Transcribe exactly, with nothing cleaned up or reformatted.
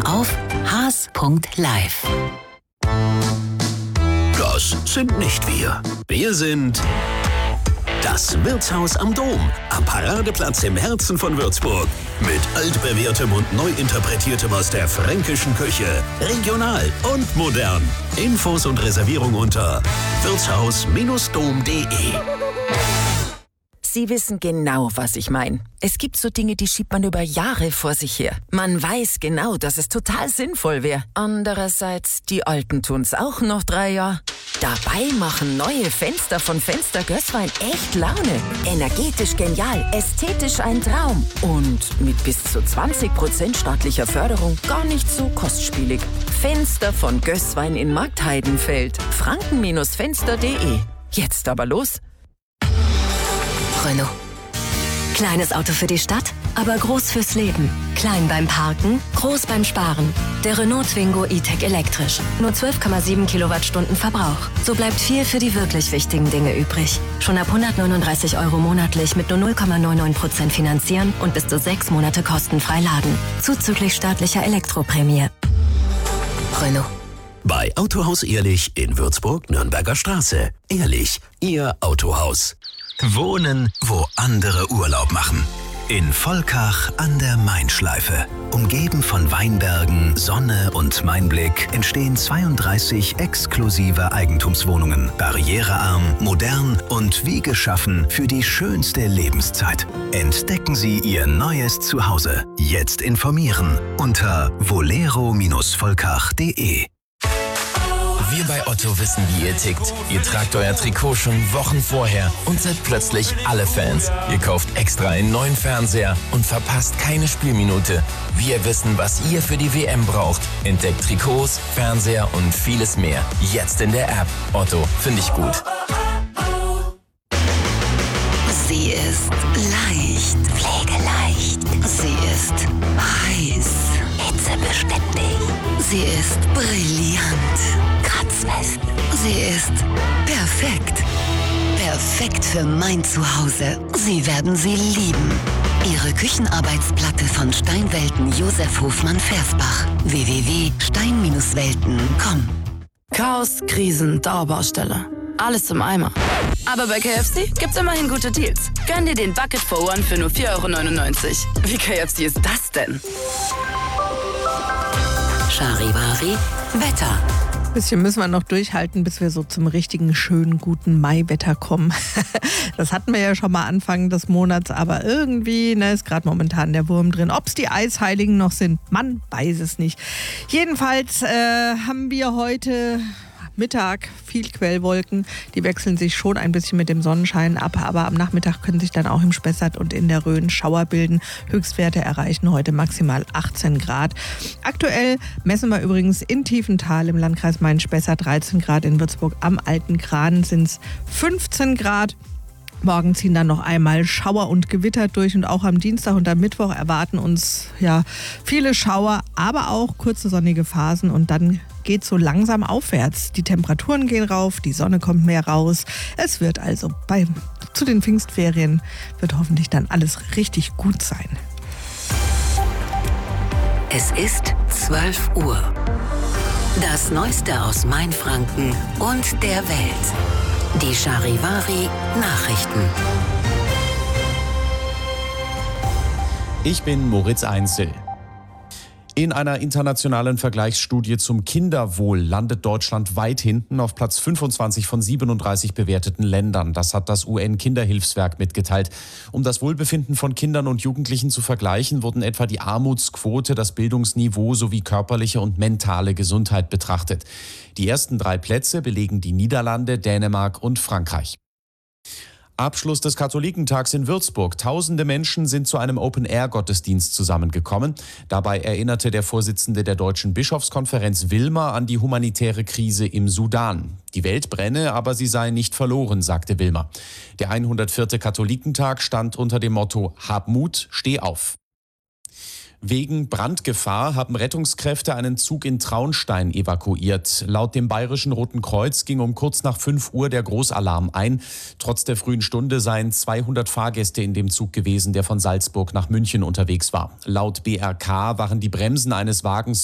auf haas punkt live. Das sind nicht wir. Wir sind das Wirtshaus am Dom, am Paradeplatz im Herzen von Würzburg. Mit altbewährtem und neu interpretiertem aus der fränkischen Küche. Regional und modern. Infos und Reservierung unter wirtshaus Bindestrich dom punkt de. Sie wissen genau, was ich meine. Es gibt so Dinge, die schiebt man über Jahre vor sich her. Man weiß genau, dass es total sinnvoll wäre. Andererseits, die Alten tun's auch noch drei Jahre. Dabei machen neue Fenster von Fenster Gößwein echt Laune. Energetisch genial, ästhetisch ein Traum. Und mit bis zu zwanzig Prozent staatlicher Förderung gar nicht so kostspielig. Fenster von Gößwein in Marktheidenfeld. franken Fenster punkt de. Jetzt aber los. Renault. Kleines Auto für die Stadt, aber groß fürs Leben. Klein beim Parken, groß beim Sparen. Der Renault Twingo E-Tech elektrisch. Nur zwölf Komma sieben Kilowattstunden Verbrauch. So bleibt viel für die wirklich wichtigen Dinge übrig. Schon ab hundertneununddreißig Euro monatlich mit nur null Komma neunundneunzig Prozent finanzieren und bis zu sechs Monate kostenfrei laden. Zuzüglich staatlicher Elektroprämie. Renault. Bei Autohaus Ehrlich in Würzburg, Nürnberger Straße. Ehrlich, Ihr Autohaus. Wohnen, wo andere Urlaub machen. In Volkach an der Mainschleife. Umgeben von Weinbergen, Sonne und Mainblick entstehen zweiunddreißig exklusive Eigentumswohnungen. Barrierearm, modern und wie geschaffen für die schönste Lebenszeit. Entdecken Sie Ihr neues Zuhause. Jetzt informieren unter volero Bindestrich volkach punkt de. Wir bei Otto wissen, wie ihr tickt. Ihr tragt euer Trikot schon Wochen vorher und seid plötzlich alle Fans. Ihr kauft extra einen neuen Fernseher und verpasst keine Spielminute. Wir wissen, was ihr für die W M braucht. Entdeckt Trikots, Fernseher und vieles mehr. Jetzt in der App. Otto, finde ich gut. Sie ist leicht, pflegeleicht. Sie ist heiß, hitzebeständig. Sie ist brillant, kratzfest. Sie ist perfekt. Perfekt für mein Zuhause. Sie werden sie lieben. Ihre Küchenarbeitsplatte von Steinwelten Josef Hofmann Versbach. w w w punkt stein welten punkt com. Chaos, Krisen, Dauerbaustelle. Alles im Eimer. Aber bei K F C gibt's immerhin gute Deals. Gönn dir den Bucket for One für nur vier Euro neunundneunzig. Wie K F C ist das denn? Charivari Wetter. Ein bisschen müssen wir noch durchhalten, bis wir so zum richtigen, schönen, guten Maiwetter kommen. Das hatten wir ja schon mal Anfang des Monats, aber irgendwie ne, ist gerade momentan der Wurm drin. Ob es die Eisheiligen noch sind, man weiß es nicht. Jedenfalls äh, haben wir heute Mittag viel Quellwolken. Die wechseln sich schon ein bisschen mit dem Sonnenschein ab, aber am Nachmittag können sich dann auch im Spessart und in der Rhön Schauer bilden. Höchstwerte erreichen heute maximal achtzehn Grad. Aktuell messen wir übrigens in Tiefenthal im Landkreis Main-Spessart dreizehn Grad, in Würzburg am Alten Kran sind es fünfzehn Grad. Morgen ziehen dann noch einmal Schauer und Gewitter durch und auch am Dienstag und am Mittwoch erwarten uns ja viele Schauer, aber auch kurze sonnige Phasen und dann geht so langsam aufwärts. Die Temperaturen gehen rauf, die Sonne kommt mehr raus. Es wird also bei, zu den Pfingstferien wird hoffentlich dann alles richtig gut sein. Es ist zwölf Uhr. Das Neueste aus Mainfranken und der Welt. Die Charivari Nachrichten. Ich bin Moritz Einzel. In einer internationalen Vergleichsstudie zum Kinderwohl landet Deutschland weit hinten auf Platz fünfundzwanzig von siebenunddreißig bewerteten Ländern. Das hat das U N-Kinderhilfswerk mitgeteilt. Um das Wohlbefinden von Kindern und Jugendlichen zu vergleichen, wurden etwa die Armutsquote, das Bildungsniveau sowie körperliche und mentale Gesundheit betrachtet. Die ersten drei Plätze belegen die Niederlande, Dänemark und Frankreich. Abschluss des Katholikentags in Würzburg. Tausende Menschen sind zu einem Open-Air-Gottesdienst zusammengekommen. Dabei erinnerte der Vorsitzende der Deutschen Bischofskonferenz Wilmer an die humanitäre Krise im Sudan. Die Welt brenne, aber sie sei nicht verloren, sagte Wilmer. Der hundertvierte Katholikentag stand unter dem Motto Hab Mut, steh auf. Wegen Brandgefahr haben Rettungskräfte einen Zug in Traunstein evakuiert. Laut dem Bayerischen Roten Kreuz ging um kurz nach fünf Uhr der Großalarm ein. Trotz der frühen Stunde seien zweihundert Fahrgäste in dem Zug gewesen, der von Salzburg nach München unterwegs war. Laut B R K waren die Bremsen eines Wagens